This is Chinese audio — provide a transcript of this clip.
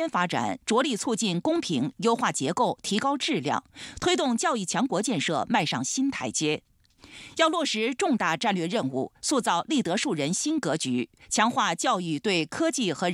间发展，着力促进公平、优化结构、提高质量，推动教育强国建设迈上新台阶。要落实重大战略任务，塑造立德树人新格局，强化教育对科技和